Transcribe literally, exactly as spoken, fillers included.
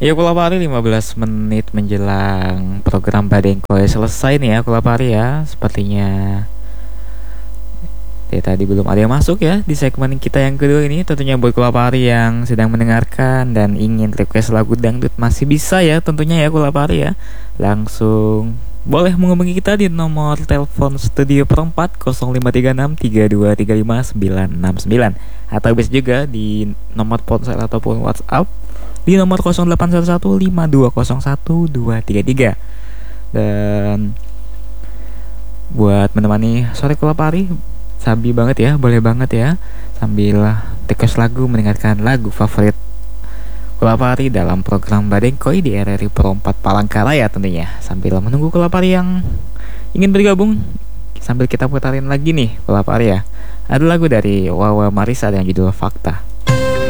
Ya Kulapari, lima belas menit menjelang program Badengkoy selesai nih ya Kulapari ya. Sepertinya ya tadi belum ada yang masuk ya di segmen kita yang kedua ini. Tentunya buat Kulapari yang sedang mendengarkan dan ingin request lagu dangdut masih bisa ya tentunya ya Kulapari ya. Langsung boleh menghubungi kita di nomor telepon studio perempat nol lima tiga enam tiga dua tiga lima sembilan enam sembilan, atau bisa juga di nomor ponsel ataupun WhatsApp di nomor nol delapan satu satu lima dua nol satu dua tiga tiga. Dan buat menemani sore Kulapari, sabi banget ya, boleh banget ya sambil request lagu, mendengarkan lagu favorit Kulapari dalam program Badengkoy di R R I Pro empat Palangkaraya tentunya. Sambil menunggu Kulapari yang ingin bergabung, sambil kita putarin lagi nih Kulapari ya, ada lagu dari Wawa Marisa dengan judul Fakta.